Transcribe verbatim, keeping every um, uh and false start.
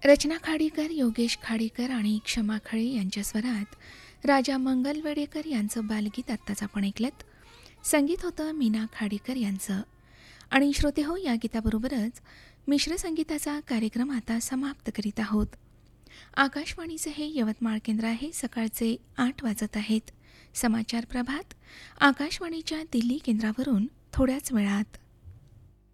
रचना खाडीकर, योगेश खाडीकर आणि क्षमा खळे यांच्या स्वरात राजा मंगलवेडेकर यांचं बालगीत आत्ताच आपण ऐकलंत. संगीत होतं मीना खाडीकर यांचं. आणि श्रोते हो, या गीताबरोबरच मिश्र संगीताचा कार्यक्रम आता समाप्त करीत आहोत. आकाशवाणीचे हे यवतमाळ केंद्र आहे. सकाळचे आठ वाजत आहेत. समाचार प्रभात आकाशवाणीच्या दिल्ली केंद्रावरून थोड्याच वेळात.